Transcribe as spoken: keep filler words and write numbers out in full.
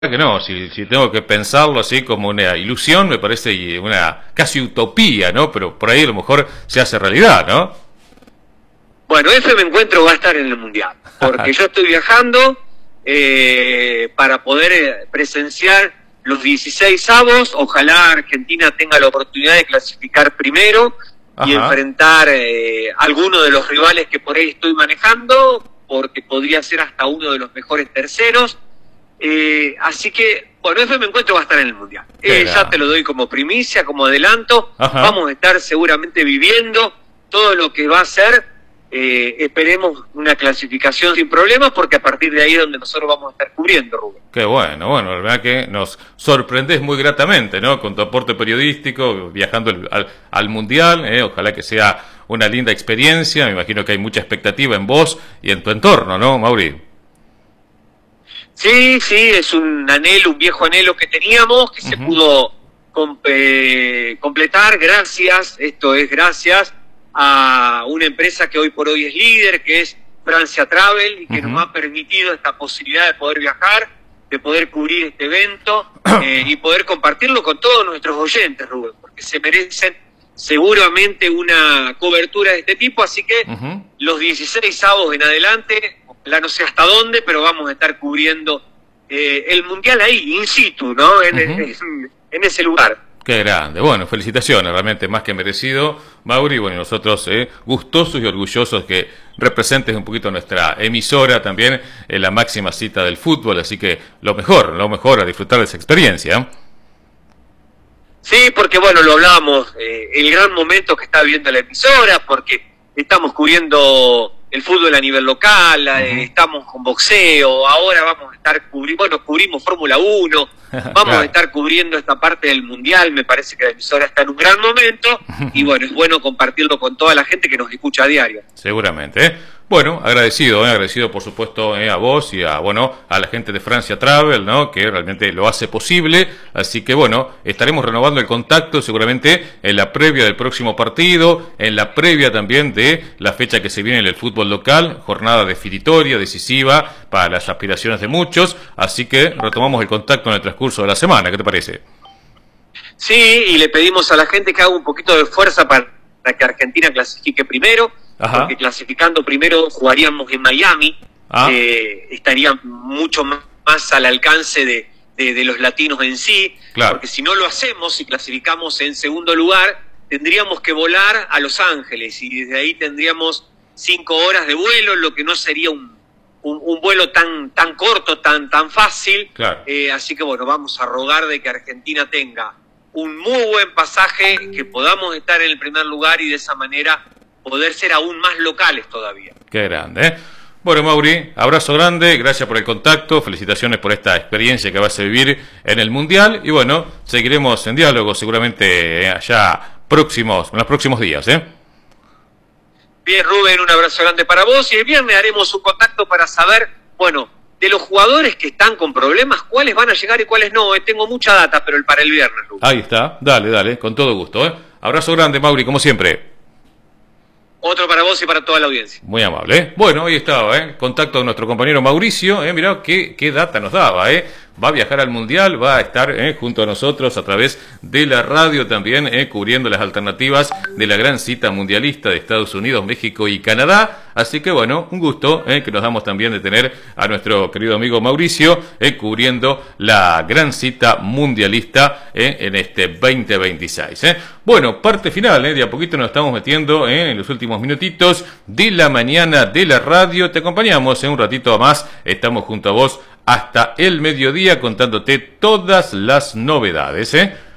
que no, si, si tengo que pensarlo así como una ilusión, me parece una casi utopía, ¿no? Pero por ahí a lo mejor se hace realidad, ¿no? Bueno, ese me encuentro va a estar en el Mundial, porque yo estoy viajando eh, para poder eh, presenciar los dieciséis avos. Ojalá Argentina tenga la oportunidad de clasificar primero. Ajá. Y enfrentar eh, alguno de los rivales que por ahí estoy manejando, porque podría ser hasta uno de los mejores terceros. Eh, así que, bueno, ese me encuentro va a estar en el Mundial. Eh, ya te lo doy como primicia, como adelanto. Ajá. Vamos a estar seguramente viviendo todo lo que va a ser. Eh, esperemos una clasificación sin problemas, porque a partir de ahí es donde nosotros vamos a estar cubriendo, Rubén. Qué bueno, bueno, la verdad que nos sorprendes muy gratamente, ¿no? Con tu aporte periodístico, viajando al, al, al Mundial, ¿eh? Ojalá que sea una linda experiencia. Me imagino que hay mucha expectativa en vos y en tu entorno, ¿no, Mauri? Sí, sí, es un anhelo, un viejo anhelo que teníamos, que uh-huh. se pudo comp eh, completar gracias, esto es gracias a una empresa que hoy por hoy es líder, que es Francia Travel, y que uh-huh. nos ha permitido esta posibilidad de poder viajar, de poder cubrir este evento eh, y poder compartirlo con todos nuestros oyentes, Rubén, porque se merecen seguramente una cobertura de este tipo, así que uh-huh. los dieciséis avos en adelante, la no sé hasta dónde, pero vamos a estar cubriendo eh, el Mundial ahí, in situ, ¿no? En, uh-huh. en, en ese lugar. Qué grande. Bueno, felicitaciones, realmente más que merecido, Mauri. Bueno, nosotros eh, gustosos y orgullosos que representes un poquito nuestra emisora también en la máxima cita del fútbol, así que lo mejor, lo mejor a disfrutar de esa experiencia. Sí, porque bueno, lo hablábamos, eh, el gran momento que está viviendo la emisora, porque estamos cubriendo el fútbol a nivel local, uh-huh. eh, estamos con boxeo, ahora vamos a estar cubriendo, bueno, cubrimos Fórmula uno, vamos claro. a estar cubriendo esta parte del Mundial. Me parece que la emisora está en un gran momento y bueno, es bueno compartirlo con toda la gente que nos escucha a diario. Seguramente, ¿eh? Bueno, agradecido, ¿eh? agradecido por supuesto eh, a vos y a, bueno, a la gente de Francia Travel, ¿no? Que realmente lo hace posible, así que bueno, estaremos renovando el contacto seguramente en la previa del próximo partido, en la previa también de la fecha que se viene en el fútbol local, jornada definitoria, decisiva para las aspiraciones de muchos, así que retomamos el contacto en el transcurso de la semana. ¿Qué te parece? Sí, y le pedimos a la gente que haga un poquito de fuerza para que Argentina clasifique primero. Ajá. Porque clasificando primero jugaríamos en Miami, ah. eh, estaría mucho más al alcance de, de, de los latinos en sí, claro. porque si no lo hacemos, si clasificamos en segundo lugar, tendríamos que volar a Los Ángeles y desde ahí tendríamos cinco horas de vuelo, lo que no sería un, un, un vuelo tan, tan corto, tan, tan fácil, claro. eh, así que bueno, vamos a rogar de que Argentina tenga un muy buen pasaje, que podamos estar en el primer lugar y de esa manera poder ser aún más locales todavía. Qué grande, ¿eh? Bueno, Mauri, abrazo grande, gracias por el contacto, felicitaciones por esta experiencia que vas a vivir en el Mundial y bueno, seguiremos en diálogo seguramente allá próximos, en los próximos días, ¿eh? Bien, Rubén, un abrazo grande para vos y el viernes haremos un contacto para saber, bueno, de los jugadores que están con problemas, cuáles van a llegar y cuáles no. Eh, tengo mucha data, pero el para el viernes, Rubén. Ahí está, dale, dale, con todo gusto, ¿eh? Abrazo grande, Mauri, como siempre. Otro para vos y para toda la audiencia. Muy amable, ¿eh? Bueno, ahí estaba, ¿eh? Contacto con nuestro compañero Mauricio, ¿eh? Mirá qué, qué data nos daba, ¿eh? Va a viajar al Mundial, va a estar ¿eh? junto a nosotros a través de la radio también, ¿eh? cubriendo las alternativas de la gran cita mundialista de Estados Unidos, México y Canadá. Así que bueno, un gusto ¿eh? que nos damos también de tener a nuestro querido amigo Mauricio ¿eh? cubriendo la gran cita mundialista ¿eh? en este veinte veintiséis. ¿eh? Bueno, parte final, ¿eh? de a poquito nos estamos metiendo ¿eh? en los últimos minutitos de la mañana de la radio. Te acompañamos en ¿eh? un ratito más, estamos junto a vos hasta el mediodía contándote todas las novedades, ¿eh?